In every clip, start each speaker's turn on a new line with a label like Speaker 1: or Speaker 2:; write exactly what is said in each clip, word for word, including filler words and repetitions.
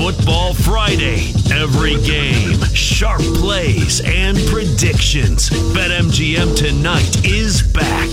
Speaker 1: Football Friday. Every game, sharp plays, and predictions. BetMGM Tonight is back.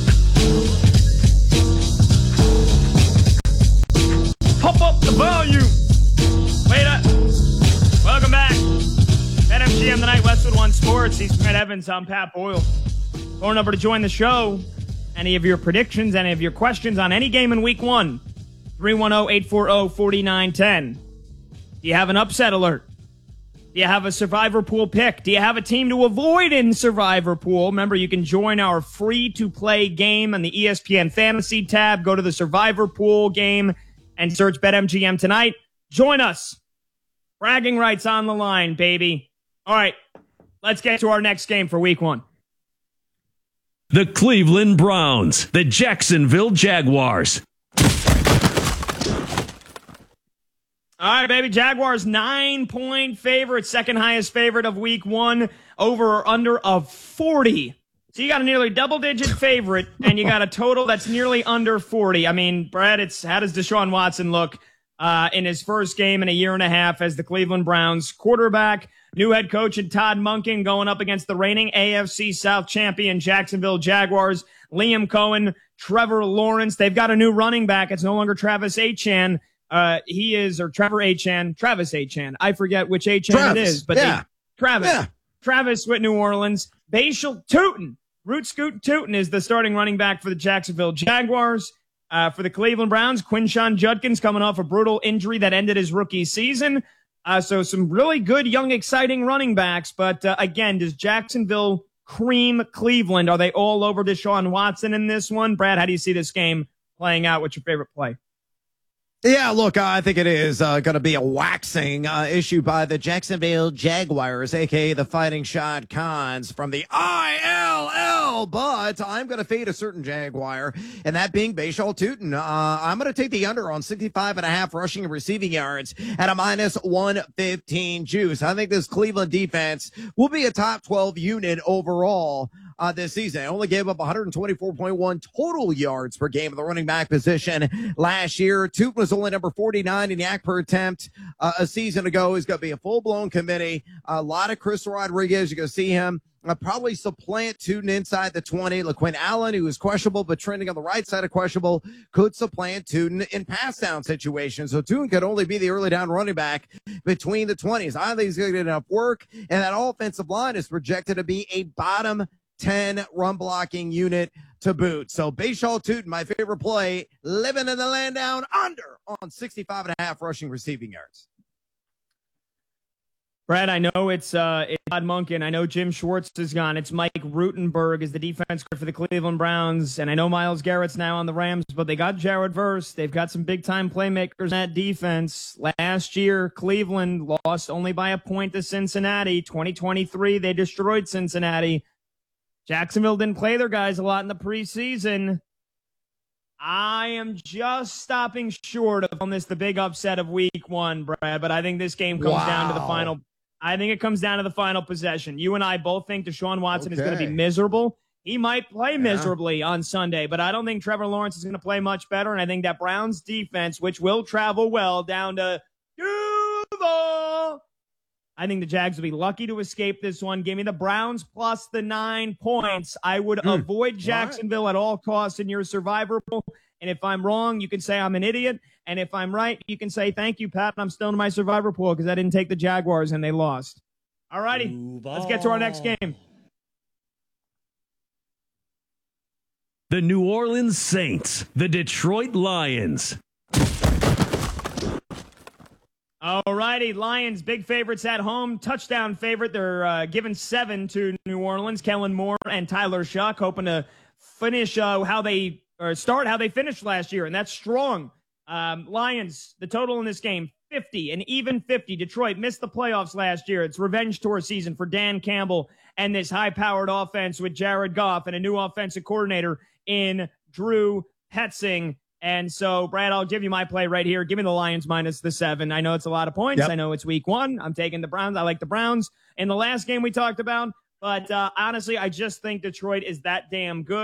Speaker 2: Pop up the volume. Wait up. Welcome back. BetMGM Tonight, Westwood One Sports. He's Brett Evans. I'm Pat Boyle. Phone number to join the show. Any of your predictions, any of your questions on any game in week one. three one zero, eight four zero, four nine one zero. Do you have an upset alert? Do you have a Survivor Pool pick? Do you have a team to avoid in Survivor Pool? Remember, you can join our free-to-play game on the E S P N Fantasy tab. Go to the Survivor Pool game and search BetMGM Tonight. Join us. Bragging rights on the line, baby. All right, let's get to our next game for week one.
Speaker 1: The Cleveland Browns, the Jacksonville Jaguars.
Speaker 2: All right, baby. Jaguars nine-point favorite, second highest favorite of week one, over or under of forty. So you got a nearly double-digit favorite, and you got a total that's nearly under forty. I mean, Brad, it's how does Deshaun Watson look uh, in his first game in a year and a half as the Cleveland Browns quarterback? New head coach and Todd Monken going up against the reigning A F C South champion Jacksonville Jaguars. Liam Cohen, Trevor Lawrence. They've got a new running back. It's no longer Travis Etienne. Uh, he is, or Trevor Etienne, Travis Etienne. I forget which Etienne
Speaker 3: Travis,
Speaker 2: it is, but
Speaker 3: yeah.
Speaker 2: they, Travis,
Speaker 3: yeah.
Speaker 2: Travis with New Orleans. Bashal Tootin, Root Scoot Tootin is the starting running back for the Jacksonville Jaguars. Uh, for the Cleveland Browns, Quinshon Judkins coming off a brutal injury that ended his rookie season. Uh, so some really good, young, exciting running backs. But uh, again, does Jacksonville cream Cleveland? Are they all over Deshaun Watson in this one? Brad, how do you see this game playing out? What's your favorite play?
Speaker 3: Yeah, look, I think it is uh, going to be a waxing uh, issued by the Jacksonville Jaguars, a k a the Fighting Shad Khans from the I L L. But I'm going to fade a certain Jaguar, and that being Bashal Tootin. Uh, I'm going to take the under on sixty-five and a half rushing and receiving yards at a minus one fifteen juice. I think this Cleveland defense will be a top twelve unit overall. Uh, this season. They only gave up one twenty-four point one total yards per game in the running back position last year. Tootin was only number forty-nine in yak per attempt uh, a season ago. He's going to be a full-blown committee. A lot of Chris Rodriguez. You're going to see him uh, probably supplant Tootin inside the twenty. LaQuinn Allen, who is questionable but trending on the right side of questionable, could supplant Tootin in pass down situations. So Tootin could only be the early down running back between the twenties. I think he's going to get enough work, and that offensive line is projected to be a bottom ten run blocking unit to boot. So Bashal Tootin, my favorite play, living in the land down under on sixty-five and a half rushing receiving yards.
Speaker 2: Brad, I know it's uh, it's Todd Monken. I know Jim Schwartz is gone. It's Mike Rutenberg is the defense coordinator for the Cleveland Browns. And I know Myles Garrett's now on the Rams, but they got Jared Verse. They've got some big-time playmakers in that defense. Last year, Cleveland lost only by a point to Cincinnati. twenty twenty-three, they destroyed Cincinnati. Jacksonville didn't play their guys a lot in the preseason. I am just stopping short of on this the big upset of week one, Brad, but I think this game comes
Speaker 3: wow.
Speaker 2: down to the final. I think it comes down to the final possession. You and I both think Deshaun Watson
Speaker 3: okay.
Speaker 2: is going to be miserable. He might play
Speaker 3: yeah.
Speaker 2: miserably on Sunday, but I don't think Trevor Lawrence is going to play much better, and I think that Browns defense, which will travel well down to Duval, I think the Jags will be lucky to escape this one. Give me the Browns plus the nine points. I would mm. avoid Jacksonville all right. at all costs in your Survivor Pool. And if I'm wrong, you can say I'm an idiot. And if I'm right, you can say, thank you, Pat, I'm still in my Survivor Pool because I didn't take the Jaguars and they lost. All righty, let's get to our next game.
Speaker 1: The New Orleans Saints, the Detroit Lions.
Speaker 2: All righty, Lions, big favorites at home. Touchdown favorite. They're uh, giving seven to New Orleans. Kellen Moore and Tyler Shuck hoping to finish uh, how they or start how they finished last year, and that's strong. Um, Lions, the total in this game, fifty, an even fifty. Detroit missed the playoffs last year. It's revenge tour season for Dan Campbell and this high-powered offense with Jared Goff and a new offensive coordinator in Drew Petzing. And so, Brad, I'll give you my play right here. Give me the Lions minus the seven. I know it's a lot of points.
Speaker 3: Yep.
Speaker 2: I know it's week one. I'm taking the Browns. I like the Browns in the last game we talked about. But uh, honestly, I just think Detroit is that damn good.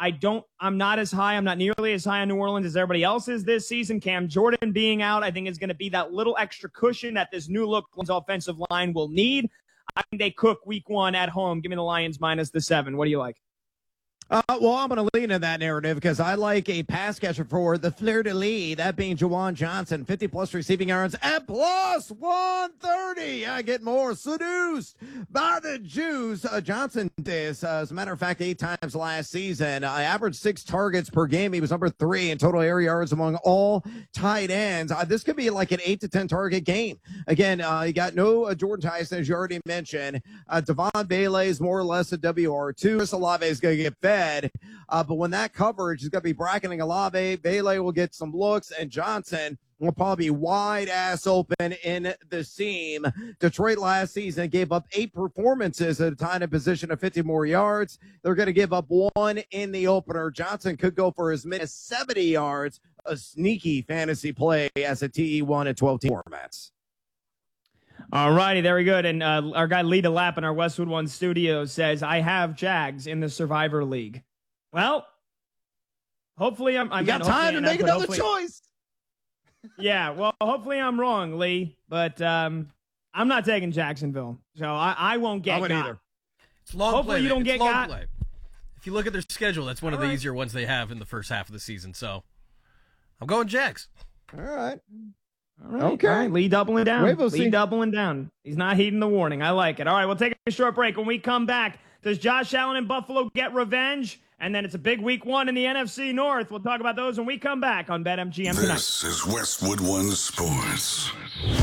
Speaker 2: I don't, I'm not as high. I'm not nearly as high on New Orleans as everybody else is this season. Cam Jordan being out, I think is going to be that little extra cushion that this new look offensive line will need. I think they cook week one at home. Give me the Lions minus the seven. What do you like?
Speaker 3: Uh, well, I'm going to lean in that narrative because I like a pass catcher for the fleur-de-lis, that being Juwan Johnson, fifty-plus receiving yards at plus one thirty. I get more seduced by the juice. Uh, Johnson is, uh, as a matter of fact, eight times last season. I uh, averaged six targets per game. He was number three in total air yards among all tight ends. Uh, this could be like an eight to ten target game. Again, uh, you got no uh, Jordan Tyson, as you already mentioned. Uh, Devon Bailey is more or less a W R two. Chris Olave is going to get fed. Uh, but when that coverage is going to be bracketing Olave, Bailey will get some looks, and Johnson will probably be wide ass open in the seam. Detroit last season gave up eight performances at a time in position of fifty more yards. They're going to give up one in the opener. Johnson could go for as many as seventy yards, a sneaky fantasy play as a T E one at twelve team formats.
Speaker 2: All righty, very good. And uh, our guy Lee DeLapp in our Westwood One studio says, I have Jags in the Survivor League. Well, hopefully I'm... I
Speaker 3: you got time to make another choice.
Speaker 2: Yeah, well, hopefully I'm wrong, Lee. But um, I'm not taking Jacksonville. So I, I won't get got.
Speaker 4: Either. It's long
Speaker 2: hopefully
Speaker 4: play,
Speaker 2: you don't
Speaker 4: it's
Speaker 2: get
Speaker 4: long
Speaker 2: got.
Speaker 4: Play. If you look at their schedule, that's one
Speaker 2: All
Speaker 4: of the
Speaker 2: right.
Speaker 4: easier ones they have in the first half of the season. So I'm going Jags.
Speaker 3: All right.
Speaker 2: All right.
Speaker 3: Okay.
Speaker 2: All right. Lee doubling down.
Speaker 3: Wait, we'll
Speaker 2: Lee
Speaker 3: see.
Speaker 2: doubling down. He's not heeding the warning. I like it. All right, we'll take a short break. When we come back, does Josh Allen and Buffalo get revenge? And then it's a big week one in the N F C North. We'll talk about those when we come back on BetMGM tonight.
Speaker 5: This is Westwood One Sports.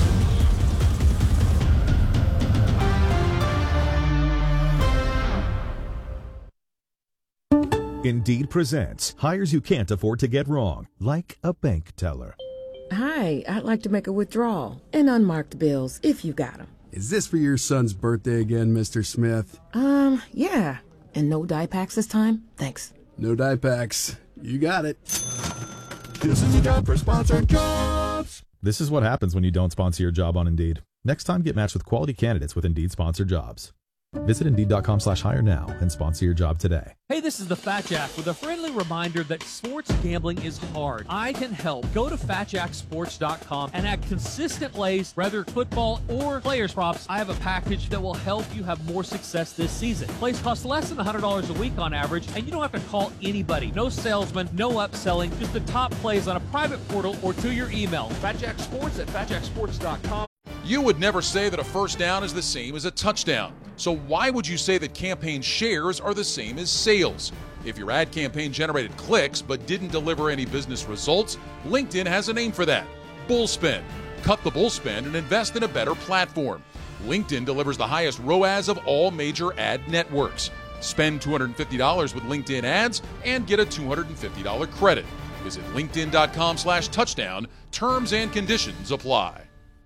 Speaker 6: Indeed presents hires you can't afford to get wrong, like a bank teller.
Speaker 7: Hi, I'd like to make a withdrawal. And unmarked bills, if you got them.
Speaker 8: Is this for your son's birthday again, Mister Smith?
Speaker 7: Um, yeah. And no dye packs this time? Thanks.
Speaker 8: No dye packs. You got it.
Speaker 6: This is a job for sponsored jobs. This is what happens when you don't sponsor your job on Indeed. Next time, get matched with quality candidates with Indeed sponsored jobs. Visit Indeed.com slash hire now and sponsor your job today.
Speaker 9: Hey, this is the Fat Jack with a friendly reminder that sports gambling is hard. I can help. Go to fat jack sports dot com and add consistent plays, whether football or players props. I have a package that will help you have more success this season. Plays cost less than one hundred dollars a week on average, and you don't have to call anybody. No salesman, no upselling, just the top plays on a private portal or to your email. Fat Jack Sports at fat jack sports dot com.
Speaker 10: You would never say that a first down is the same as a touchdown. So why would you say that campaign shares are the same as sales? If your ad campaign generated clicks but didn't deliver any business results, LinkedIn has a name for that: Bullspend. Cut the bullspend and invest in a better platform. LinkedIn delivers the highest R O A S of all major ad networks. Spend two hundred fifty dollars with LinkedIn ads and get a two hundred fifty dollars credit. Visit linkedin.com slash touchdown. Terms and conditions apply.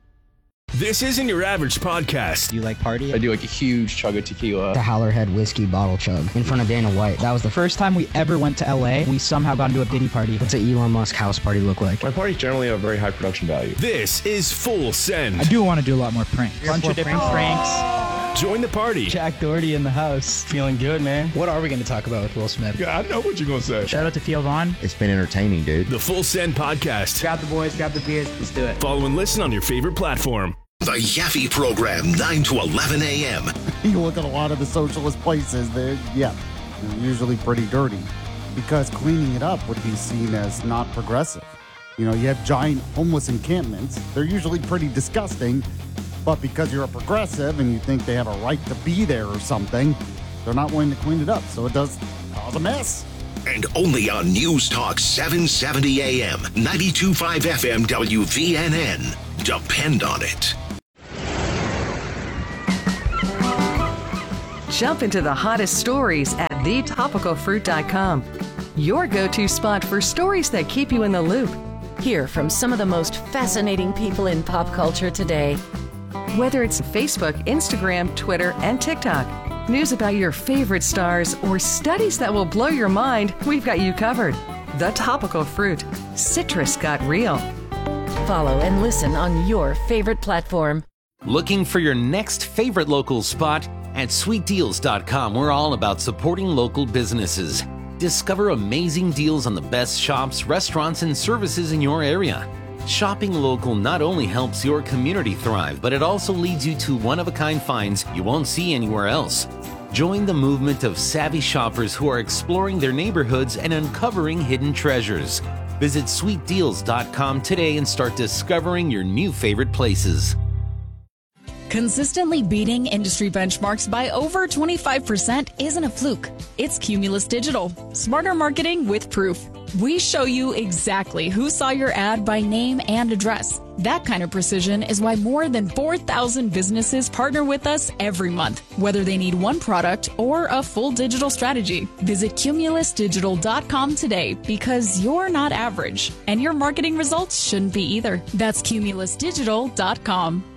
Speaker 1: This isn't your average podcast.
Speaker 11: Do you like party?
Speaker 12: I do like a huge chug of tequila.
Speaker 11: The Howlerhead whiskey bottle chug in front of Dana White. That was the first time we ever went to L A. We somehow got into a Diddy party. What's an Elon Musk house party look like?
Speaker 12: My parties generally have very high production value.
Speaker 1: This is Full Send.
Speaker 11: I do want to do a lot more pranks. A bunch of different pranks.
Speaker 1: Join the party.
Speaker 11: Jack Doherty in the house. Feeling good, man. What are we going to talk about with Will Smith?
Speaker 6: Yeah, I know what you're going to say.
Speaker 11: Shout out to Theo Vaughn.
Speaker 12: It's been entertaining, dude.
Speaker 1: The Full Send Podcast.
Speaker 11: Grab the boys, grab the beers. Let's do it.
Speaker 1: Follow and listen on your favorite platform.
Speaker 5: The Yaffe Program, nine to eleven a.m.
Speaker 13: You look at a lot of the socialist places, they're, yeah, they're usually pretty dirty because cleaning it up would be seen as not progressive. You know, you have giant homeless encampments. They're usually pretty disgusting, but because you're a progressive and you think they have a right to be there or something, they're not willing to clean it up. So it does cause a mess.
Speaker 5: And only on News Talk seven seventy a.m., ninety-two point five F M W V N N. Depend on it.
Speaker 14: Jump into the hottest stories at the topical fruit dot com. Your go-to spot for stories that keep you in the loop.
Speaker 7: Hear from some of the most fascinating people in pop culture today.
Speaker 14: Whether it's Facebook, Instagram, Twitter, and TikTok, news about your favorite stars, or studies that will blow your mind, we've got you covered. The Topical Fruit. Citrus got real.
Speaker 7: Follow and listen on your favorite platform.
Speaker 15: Looking for your next favorite local spot? At sweet deals dot com, we're all about supporting local businesses. Discover amazing deals on the best shops, restaurants, and services in your area. Shopping local not only helps your community thrive, but it also leads you to one-of-a-kind finds you won't see anywhere else. Join the movement of savvy shoppers who are exploring their neighborhoods and uncovering hidden treasures. Visit sweet deals dot com today and start discovering your new favorite places.
Speaker 16: Consistently beating industry benchmarks by over twenty-five percent isn't a fluke. It's Cumulus Digital. Smarter marketing with proof. We show you exactly who saw your ad by name and address. That kind of precision is why more than four thousand businesses partner with us every month, whether they need one product or a full digital strategy. Visit Cumulus Digital dot com today because you're not average, and your marketing results shouldn't be either. That's Cumulus Digital dot com.